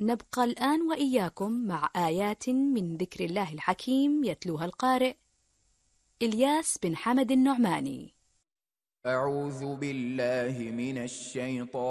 نبقى الآن وإياكم مع آيات من ذكر الله الحكيم يتلوها القارئ إلياس بن حمد النعماني. أعوذ بالله من الشيطان